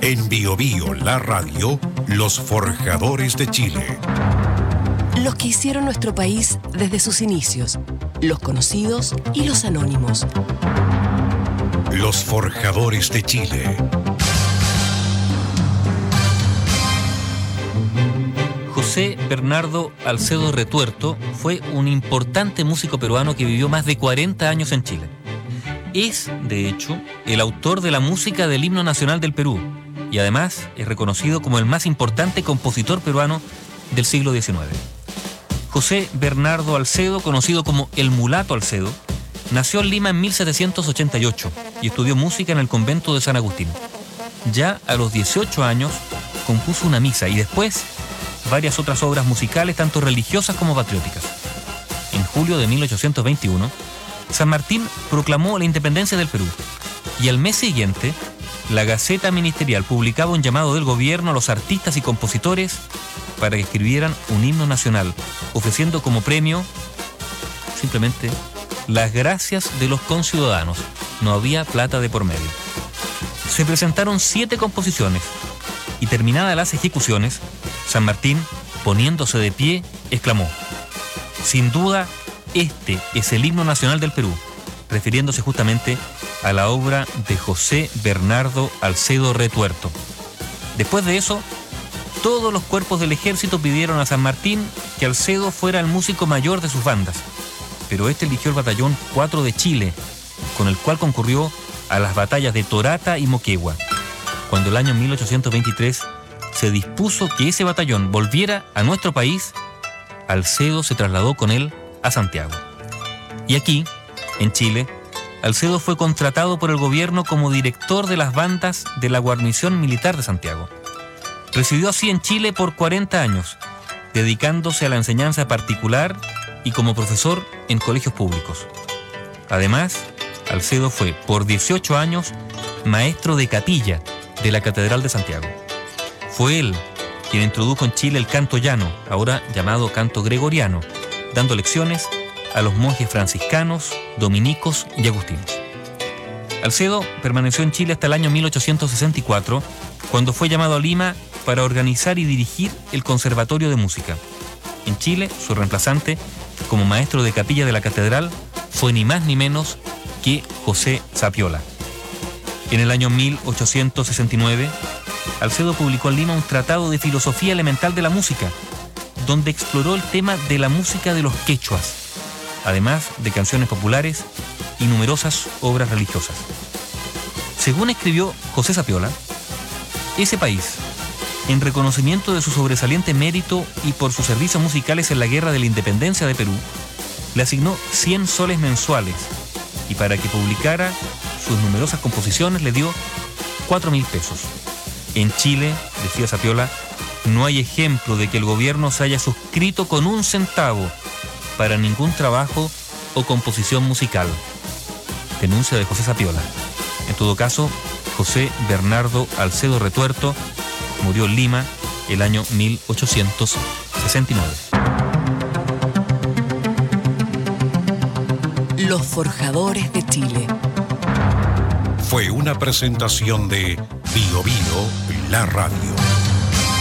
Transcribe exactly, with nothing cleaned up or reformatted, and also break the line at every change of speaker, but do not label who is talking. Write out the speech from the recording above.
En Bio Bio, la radio, los forjadores de Chile.
Los que hicieron nuestro país desde sus inicios, los conocidos y los anónimos.
Los forjadores de Chile.
José Bernardo Alcedo Retuerto fue un importante músico peruano que vivió más de cuarenta años en Chile. Es, de hecho, el autor de la música del himno nacional del Perú y además es reconocido como el más importante compositor peruano del siglo diecinueve. José Bernardo Alcedo, conocido como el Mulato Alcedo, nació en Lima en mil setecientos ochenta y ocho y estudió música en el convento de San Agustín. Ya a los dieciocho años compuso una misa y después varias otras obras musicales, tanto religiosas como patrióticas. En julio de mil ochocientos veintiuno, San Martín proclamó la independencia del Perú y al mes siguiente, la Gaceta Ministerial publicaba un llamado del gobierno a los artistas y compositores para que escribieran un himno nacional, ofreciendo como premio simplemente las gracias de los conciudadanos. No había plata de por medio. Se presentaron siete composiciones y terminadas las ejecuciones, San Martín, poniéndose de pie, exclamó: "Sin duda, este es el himno nacional del Perú", refiriéndose justamente a la obra de José Bernardo Alcedo Retuerto. Después de eso, todos los cuerpos del ejército pidieron a San Martín que Alcedo fuera el músico mayor de sus bandas, pero este eligió el batallón cuatro de Chile, con el cual concurrió a las batallas de Torata y Moquegua. Cuando el año mil ochocientos veintitrés se dispuso que ese batallón volviera a nuestro país, Alcedo se trasladó con él a Santiago. Y aquí, en Chile, Alcedo fue contratado por el gobierno como director de las bandas de la guarnición militar de Santiago. Residió así en Chile por cuarenta años, dedicándose a la enseñanza particular y como profesor en colegios públicos. Además, Alcedo fue por dieciocho años maestro de capilla de la Catedral de Santiago. Fue él quien introdujo en Chile el canto llano, ahora llamado canto gregoriano, dando lecciones a los monjes franciscanos, dominicos y agustinos. Alcedo permaneció en Chile hasta el año mil ochocientos sesenta y cuatro, cuando fue llamado a Lima para organizar y dirigir el Conservatorio de Música. En Chile, su reemplazante, como maestro de capilla de la catedral, fue ni más ni menos que José Sapiola. En el año mil ochocientos sesenta y nueve, Alcedo publicó en Lima un tratado de filosofía elemental de la música, donde exploró el tema de la música de los quechuas, además de canciones populares y numerosas obras religiosas. Según escribió José Sapiola, ese país, en reconocimiento de su sobresaliente mérito y por sus servicios musicales en la Guerra de la Independencia de Perú, le asignó cien soles mensuales y para que publicara sus numerosas composiciones le dio cuatro mil pesos. En Chile, decía Sapiola, no hay ejemplo de que el gobierno se haya suscrito con un centavo para ningún trabajo o composición musical. Denuncia de José Sapiola. En todo caso, José Bernardo Alcedo Retuerto murió en Lima el año mil ochocientos sesenta y nueve.
Los forjadores de Chile.
Fue una presentación de Bio Bio, la radio.